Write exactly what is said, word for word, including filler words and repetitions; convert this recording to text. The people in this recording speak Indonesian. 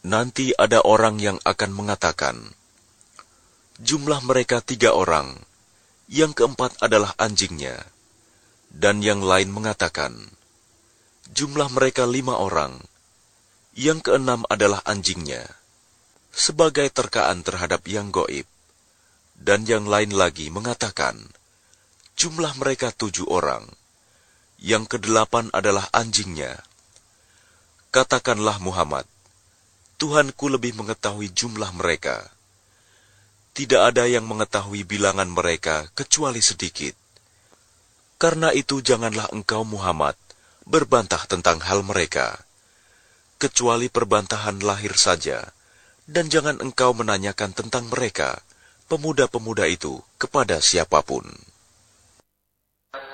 Nanti ada orang yang akan mengatakan, jumlah mereka tiga orang, yang keempat adalah anjingnya. Dan yang lain mengatakan, jumlah mereka lima orang, yang keenam adalah anjingnya, sebagai terkaan terhadap yang goib. Dan yang lain lagi mengatakan, jumlah mereka tujuh orang, yang kedelapan adalah anjingnya. Katakanlah Muhammad, Tuhanku lebih mengetahui jumlah mereka. Tidak ada yang mengetahui bilangan mereka kecuali sedikit. Karena itu janganlah engkau Muhammad berbantah tentang hal mereka, kecuali perbantahan lahir saja, dan jangan engkau menanyakan tentang mereka, pemuda-pemuda itu, kepada siapapun.